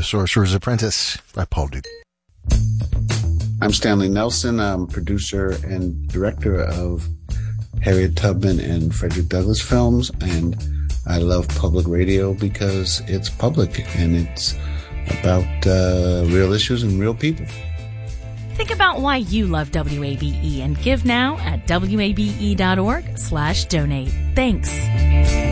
The Sorcerer's Apprentice by Paul Duke. I'm Stanley Nelson. I'm producer and director of Harriet Tubman and Frederick Douglass films, and I love public radio because it's public and it's about real issues and real people. Think about why you love WABE and give now at wabe.org/donate. Thanks.